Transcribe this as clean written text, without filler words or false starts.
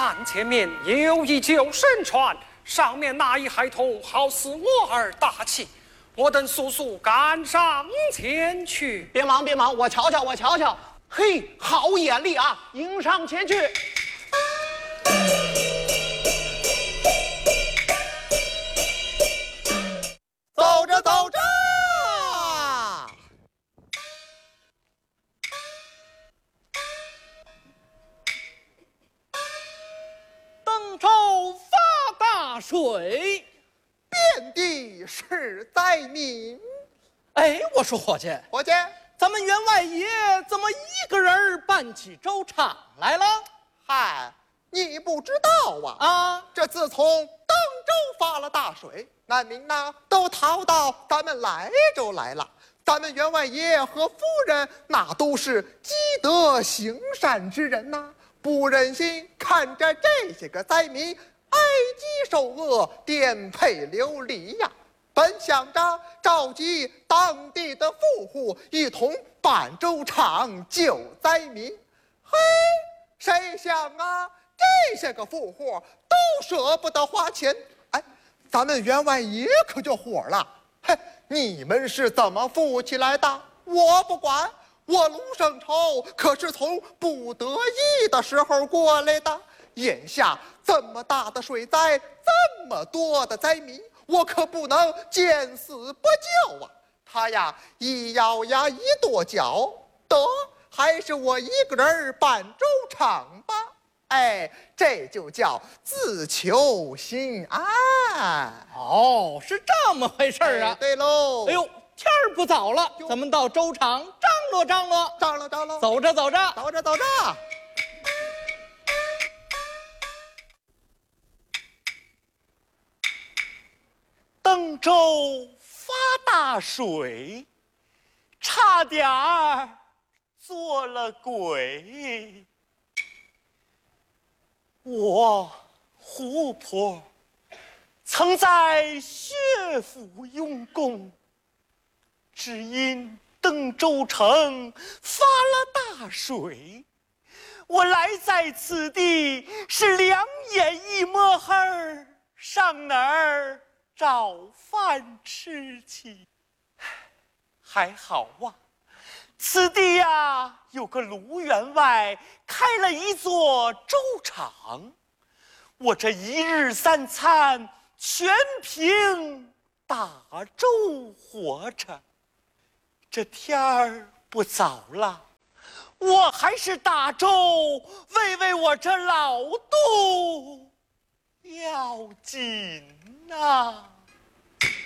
看前面有一救生船，上面那一孩童好似我儿大气，我等速速赶上前去。 别忙别忙，我瞧瞧我瞧瞧。嘿，好眼力啊！迎上前去。走着走着， 登州发大水， 遍地是灾民。 哎，我说伙计， 伙计， 咱们员外爷怎么一个人办起粥厂来了？ 嗨，你不知道啊！ 啊， 这自从登州发了大水，难民呐都逃到咱们莱州来了。咱们员外爷和夫人那都是积德行善之人呐，不忍心看着这些个灾民挨饥受饿、颠沛流离呀。本想着召集当地的富户一同办粥厂救灾民，嘿，谁想啊，这些个富户都舍不得花钱。哎，咱们员外爷可就火了。嘿，你们是怎么富起来的？我不管，我卢胜筹可是从不得已的时候过来的。眼下这么大的水灾，这么多的灾民，我可不能见死不救啊！他呀，一咬牙一跺脚，得，还是我一个人办粥厂吧。哎，这就叫自求心安。 哦，是这么回事啊。 对喽。 哎呦，天儿不早了，咱们到粥厂张罗张罗。 张罗张罗， 走着走着， 走着走着。 登州发大水，差点儿做了鬼。我胡婆曾在学府用功，只因登州城发了大水，我来在此地是两眼一抹黑儿，上哪儿找饭吃去？还好啊，此地呀有个卢员外开了一座粥厂，我这一日三餐全凭打粥活着。这天儿不早了，我还是打粥喂我这老肚要紧呐。